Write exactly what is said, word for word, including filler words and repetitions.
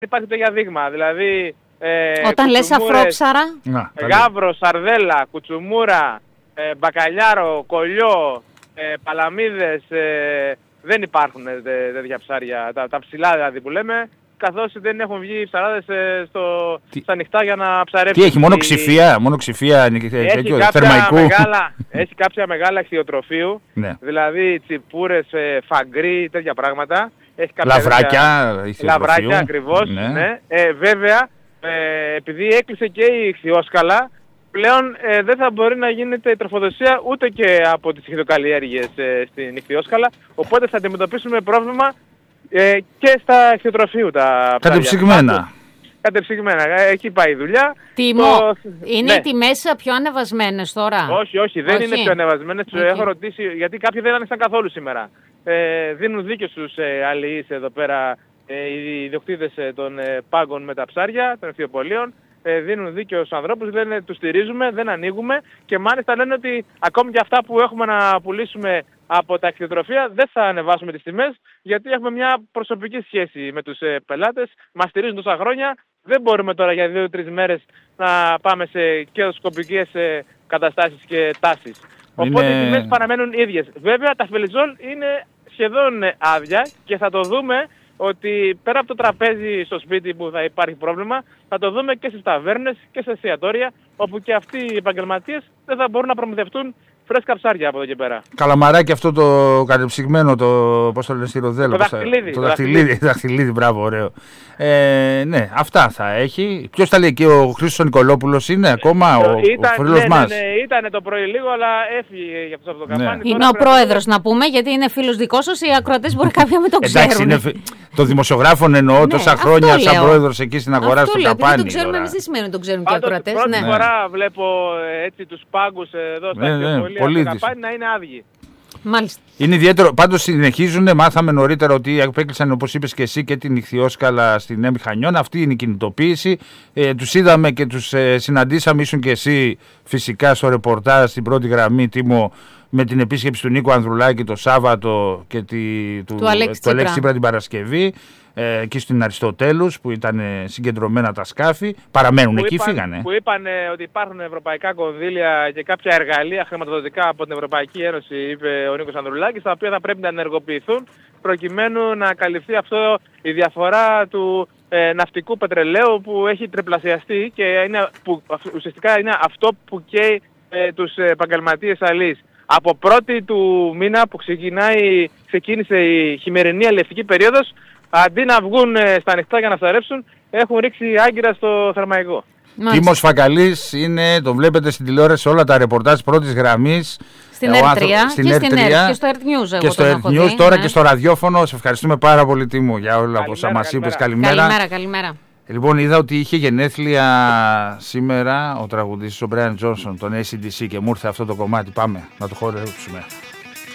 υπάρχει τέτοια δείγμα. Δηλαδή, ε, όταν λες αφρόψαρα, γάβρο, σαρδέλα, κουτσουμούρα, ε, μπακαλιάρο, κολλιό, ε, παλαμίδες, ε, δεν υπάρχουν ε, τέτοια ψάρια, τα, τα ψηλά δηλαδή που λέμε, καθώς δεν έχουν βγει οι ψαράδες ε, στο, στα νυχτά για να ψαρέψουν. Τι έχει, μόνο ξηφία, μόνο ξηφία, έχει κάποια μεγάλα, έχει κάποια μεγάλα ηχθειοτροφείου, ναι. Δηλαδή τσιπούρες, ε, φαγκρί, τέτοια πράγματα. Έχει λαβράκια, λαβράκια ακριβώς, ναι. Ναι. Ε, βέβαια, ε, επειδή έκλεισε και η ηχθειόσκαλα, πλέον ε, δεν θα μπορεί να γίνεται η τροφοδοσία ούτε και από τις ηχθειοκαλλιέργειες ε, στην ηχθειόσκαλα, οπότε θα αντιμετωπίσουμε πρόβλημα ε, και στα ηχθειοτροφείου τα κατεψυγμένα. Κατεψυγμένα, εκεί πάει η δουλειά. Τιμό, το... είναι ναι. οι τιμές πιο ανεβασμένες τώρα? Όχι, όχι, δεν όχι. είναι πιο ανεβασμένες. Okay. Έχω ρωτήσει, γιατί κάποιοι δεν άνοιξαν καθόλου σήμερα. Ε, δίνουν δίκιο στους ε, αλληλείς εδώ πέρα, ε, οι ιδιοκτήτες ε, των ε, πάγκων με τα ψάρια, των ηχθειοπωλείων. Ε, δίνουν δίκιο στους ανθρώπους, λένε τους στηρίζουμε, δεν ανοίγουμε και μάλιστα λένε ότι ακόμη και αυτά που έχουμε να πουλήσουμε από τα ηχθειοτροφία δεν θα ανεβάσουμε τις τιμές, γιατί έχουμε μια προσωπική σχέση με τους ε, πελάτες, μας στηρίζουν τόσα χρόνια, δεν μπορούμε τώρα για δύο τρεις μέρες να πάμε σε κερδοσκοπικές ε, καταστάσεις και τάσεις. Οπότε είναι... οι τιμές παραμένουν ίδιες. Βέβαια τα φελιζόλ είναι σχεδόν άδεια και θα το δούμε ότι πέρα από το τραπέζι στο σπίτι που θα υπάρχει πρόβλημα, θα το δούμε και στις ταβέρνες και σε εστιατόρια, όπου και αυτοί οι επαγγελματίες δεν θα μπορούν να προμηθευτούν φρέσκα ψάρια από εδώ και πέρα. Καλαμαράκι αυτό το κατεψυγμένο, το πώς το λένε στη Ροδέλο. Το δαχτυλίδι. Το δαχτυλίδι, δαχτυλίδι, μπράβο, ωραίο. Ε, ναι, αυτά θα έχει. Ποιος τα λέει, και ο Χρήστος Νικολόπουλος είναι ακόμα, ο, ήταν, ο φίλος ναι, μας. Ναι, ναι, ήταν το πρωί λίγο, αλλά έφυγε για αυτό το καφάνι. Ναι. Είναι ο πρόεδρος να πούμε, γιατί είναι φίλος δικός σας, οι ακροατές μπορεί κάποιοι να μην το ξέρουν. Εντάξει, είναι, το δημοσιογράφων εννοώ ναι, τόσα χρόνια σαν πρόεδρος εκεί στην αγορά στο καπάνι. Δεν το ξέρουμε εμείς, δεν σημαίνει ότι το ξέρουν και οι ακροατές. Πρώτη φορά βλέπω έτσι τους πάγκους εδώ στα ηχθειοπωλεία στο καπάνι να είναι άδειοι. Μάλιστα. Είναι ιδιαίτερο. Πάντως συνεχίζουν, μάθαμε νωρίτερα ότι απέκλεισαν, όπως είπες και εσύ, και την ηχθειόσκαλα στην Έμμη Χανιών. Αυτή είναι η κινητοποίηση. Ε, τους είδαμε και τους ε, συναντήσαμε, ήσουν και εσύ φυσικά στο ρεπορτάζ στην πρώτη γραμμή, Τίμο, με την επίσκεψη του Νίκου Ανδρουλάκη το Σάββατο και τη, του, του Αλέξη Τσίπρα την Παρασκευή. Ε, εκεί στην Αριστοτέλους που ήταν ε, συγκεντρωμένα τα σκάφη, παραμένουν που εκεί, είπαν, φύγανε. Που είπαν ε, ότι υπάρχουν ευρωπαϊκά κονδύλια και κάποια εργαλεία χρηματοδοτικά από την Ευρωπαϊκή Ένωση, είπε ο Νίκος Ανδρουλάκης, τα οποία θα πρέπει να ενεργοποιηθούν προκειμένου να καλυφθεί αυτό η διαφορά του ε, ναυτικού πετρελαίου που έχει τριπλασιαστεί και είναι, που, ουσιαστικά είναι αυτό που καίει ε, τους επαγγελματίες αλληλείς. Από πρώτη του μήνα που ξεκινάει, ξεκίνησε η χειμερινή αλληλευτική περίοδος, αντί να βγουν στα ανοιχτά για να ψαρέψουν, έχουν ρίξει άγκυρα στο Θερμαϊκό. Τίμος Φακαλής είναι, το βλέπετε στην τηλεόραση όλα τα ρεπορτάζ πρώτης γραμμής. Στην Ερ τρία και, και, στην Ερ, και στο Earth News. Και στο Earth News, τώρα ναι. Και στο ραδιόφωνο. Σε ευχαριστούμε πάρα πολύ, Τίμο, για όλα όσα μας είπες. Καλημέρα. Καλημέρα, καλημέρα. Λοιπόν, είδα ότι είχε γενέθλια σήμερα ο τραγουδιστής ο Brian Johnson, τον έι σι ντι σι, και μου ήρθε αυτό το κομμάτι. Πάμε να το χορέψουμε.